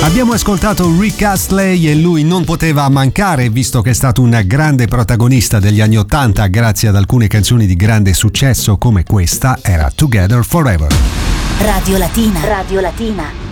Abbiamo ascoltato Rick Astley e lui non poteva mancare, visto che è stato un grande protagonista degli anni '80 grazie ad alcune canzoni di grande successo come questa, era Together Forever. Radio Latina. Radio Latina.